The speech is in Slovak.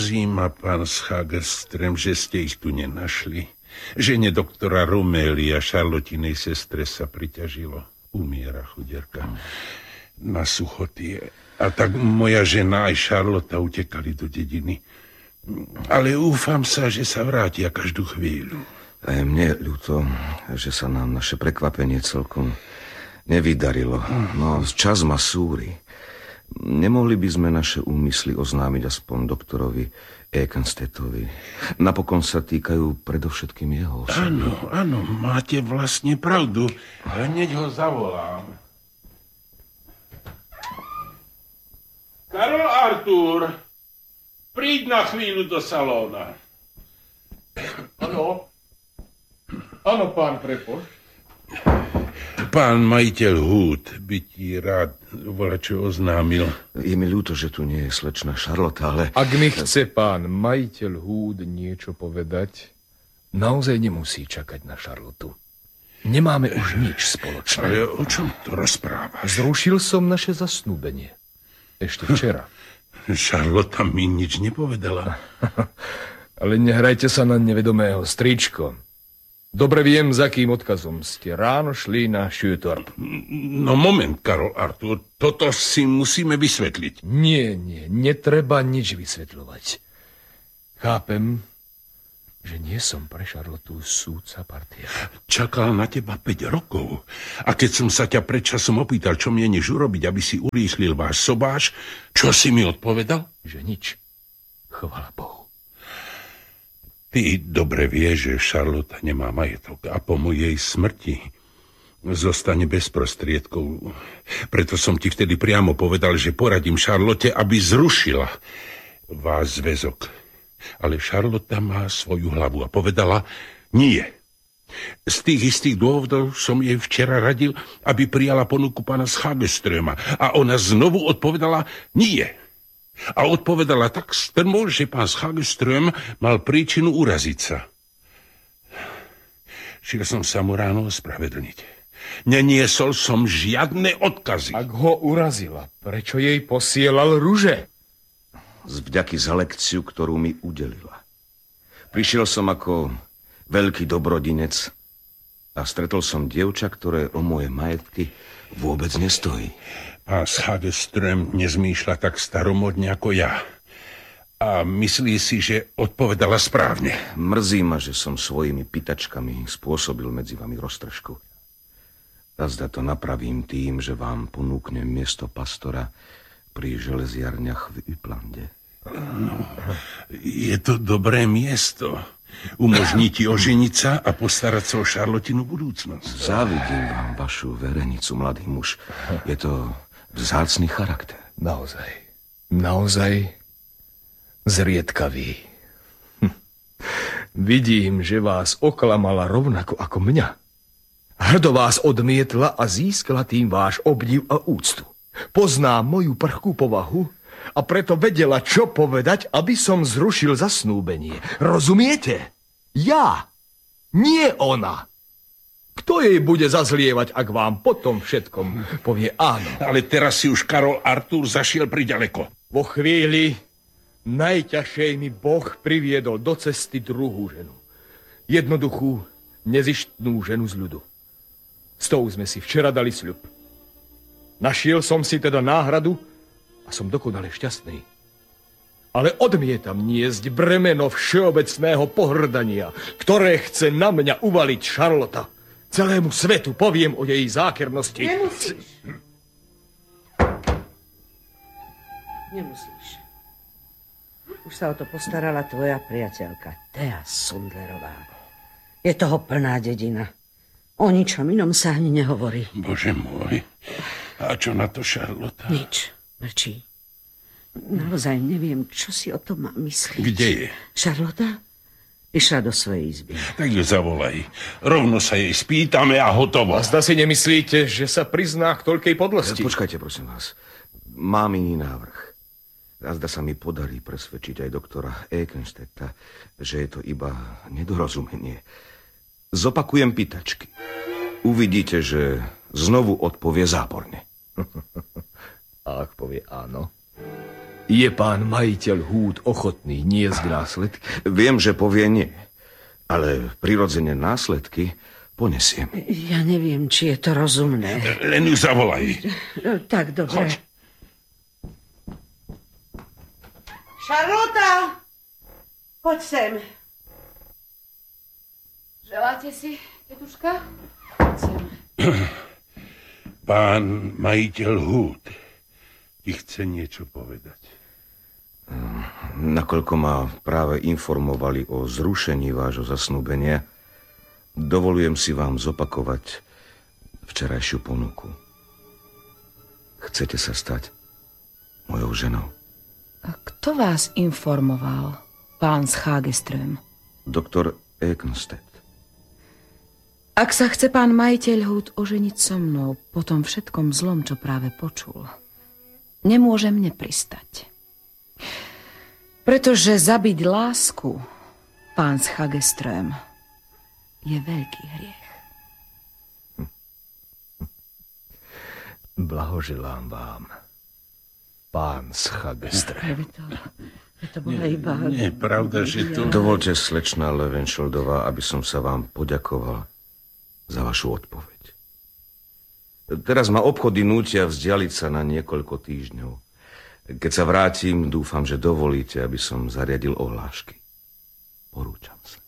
Mrzí ma, pán Schagerström, že ste ich tu nenašli. Žene doktora Romélia, Šarlotinej sestre, sa priťažilo. Umiera chudierka na suchotie. A tak moja žena aj Šarlota utekali do dediny. Ale úfam sa, že sa vrátia každú chvíľu. Aj mne ľúto, že sa nám naše prekvapenie celkom nevydarilo. No, čas ma súri. Nemohli by sme naše úmysly oznámiť aspoň doktorovi Ekenstedtovi. Napokon sa týkajú predovšetkým jeho osoby. Áno, máte vlastne pravdu. Hneď ho zavolám. Karol Artur, príď na chvíľu do salóna. Áno, pán prepošt. Pán majiteľ Húd by ti rád volačo oznámil. Je mi ľúto, že tu nie je slečna Šarlota, ale... Ak mi chce pán majiteľ Húd niečo povedať, naozaj nemusí čakať na Šarlotu. Nemáme už nič spoločné. Ale o čom to rozprávaš? Zrušil som naše zasnúbenie. Ešte včera. Šarlota mi nič nepovedala. Ale nehrajte sa na nevedomého, stričko. Dobre viem, za kým odkazom ste ráno šli na Sjötorp. No moment, Karol Artur, toto si musíme vysvetliť. Nie, netreba nič vysvetľovať. Chápem, že nie som pre Šarlotu súdca partia. Čakal na teba 5 rokov. A keď som sa ťa predčasom opýtal, čo mieniš urobiť, aby si urýchlil váš sobáš, čo si mi odpovedal? Že nič. Chvála Bohu. Ty dobre vieš, že Šarlota nemá majetok a po mojej smrti zostane bez prostriedkov. Preto som ti vtedy priamo povedal, že poradím Šarlote, aby zrušila váš zväzok. Ale Šarlota má svoju hlavu a povedala nie. Z tých istých dôvodov som jej včera radil, aby prijala ponuku pána Schagerströma. A ona znovu odpovedala nie. A odpovedala tak strmo, že pán Schagerström mal príčinu uraziť sa. Šiel som sa mu ráno ospravedlniť. Neniesol som žiadne odkazy. Ak ho urazila, prečo jej posielal ruže? Z vďaky za lekciu, ktorú mi udelila. Prišiel som ako veľký dobrodinec a stretol som dievča, ktoré o moje majetky vôbec nestojí. Pán Schagerström nezmýšľa tak staromodne ako ja. A myslí si, že odpovedala správne. Mrzí ma, že som svojimi pýtačkami spôsobil medzi vami roztržku. A zda to napravím tým, že vám ponúknem miesto pastora pri železiarniach v Yplande. No, je to dobré miesto. Umožní ti oženiť sa a postarať sa o Šarlotinu budúcnosť. Závidím vám vašu verenicu, mladý muž. Je to vzácny charakter. Naozaj zriedkavý. Vidím, že vás oklamala rovnako ako mňa. Hrdo vás odmietla a získala tým váš obdiv a úctu. Pozná moju prchkú povahu a preto vedela, čo povedať, aby som zrušil zasnúbenie. Rozumiete? Ja, nie ona. Kto jej bude zazlievať, ak vám potom všetkom povie áno? Ale teraz si už Karol Artur zašiel priďaleko. Vo chvíli najťažšej mi Boh priviedol do cesty druhú ženu. Jednoduchú, nezištnú ženu z ľudu. S tou sme si včera dali sľub. Našiel som si teda náhradu a som dokonale šťastný. Ale odmietam niesť bremeno všeobecného pohrdania, ktoré chce na mňa uvaliť Šarlota. Celému svetu poviem o jej zákernosti. Nemusíš. Už sa o to postarala tvoja priateľka, Thea Sundlerová. Je toho plná dedina. O ničom inom sa ani nehovorí. Bože môj. A čo na to Šarlota? Nič, mlčí. Naozaj neviem, čo si o tom má myslieť. Kde je? Šarlota išla do svojej izby. Tak ju zavolaj. Rovno sa jej spýtame a hotovo. A zda si nemyslíte, že sa prizná k toľkej podlosti? Počkajte, prosím vás. Mám iný návrh. A zda sa mi podarí presvedčiť aj doktora Ekenstedta, že je to iba nedorozumenie. Zopakujem pýtačky. Uvidíte, že znovu odpovie záporne. A ak povie áno? Je pán majiteľ húd ochotný niesť následky? Viem, že povie nie, ale prirodzene následky ponesiem. Ja neviem, či je to rozumné. Len ju zavolaj. Tak, dobre. Choď. Šarlota! Poď sem. Želáte si, tetuška? Poď sem. Pán majiteľ húd ti chce niečo povedať. Nakoľko ma práve informovali o zrušení vášho zasnúbenia, dovolujem si vám zopakovať včerajšiu ponuku. Chcete sa stať mojou ženou? A kto vás informoval, pán z Hageström? Doktor Ekenstedt. Ak sa chce pán majiteľ húd oženiť so mnou po tom všetkom zlom, čo práve počul, nemôže mne pristať. Pretože zabiť lásku, pán z Hageström, je veľký hriech. Blahoželám vám, pán z Hageström. To bola iba... Nie, pravda, že to... Dovolte, slečná Levenšoldová, aby som sa vám poďakoval za vašu odpoveď. Teraz ma obchody nútia vzdialiť sa na niekoľko týždňov. Keď sa vrátim, dúfam, že dovolíte, aby som zariadil ohlášky. Porúčam sa.